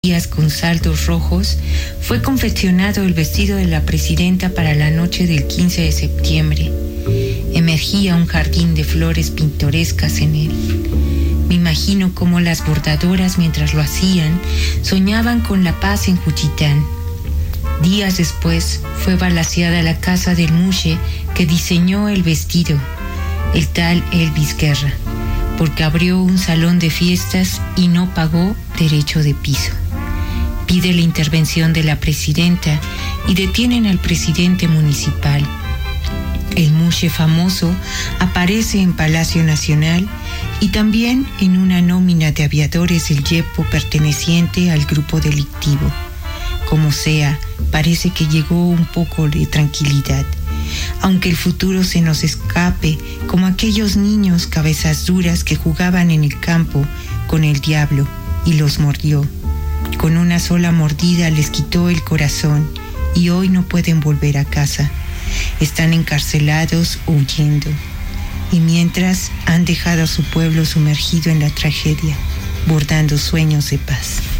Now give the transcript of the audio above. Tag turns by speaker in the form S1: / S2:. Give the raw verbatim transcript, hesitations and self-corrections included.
S1: con saldos rojos, fue confeccionado el vestido de la presidenta para la noche del quince de septiembre. Emergía un jardín de flores pintorescas en él. Me imagino cómo las bordadoras, mientras lo hacían, soñaban con la paz en Juchitán. Días después fue balaceada la casa del mushe que diseñó el vestido, el tal Elvis Guerra, porque abrió un salón de fiestas y no pagó derecho de piso. Pide la intervención de la presidenta y detienen al presidente municipal. El mushe famoso aparece en Palacio Nacional y también en una nómina de aviadores del Yepo perteneciente al grupo delictivo. Como sea, parece que llegó un poco de tranquilidad, aunque el futuro se nos escape, como aquellos niños cabezas duras que jugaban en el campo con el diablo y los mordió. Con una sola mordida les quitó el corazón y hoy no pueden volver a casa. Están encarcelados o huyendo. Y mientras han dejado a su pueblo sumergido en la tragedia, bordando sueños de paz.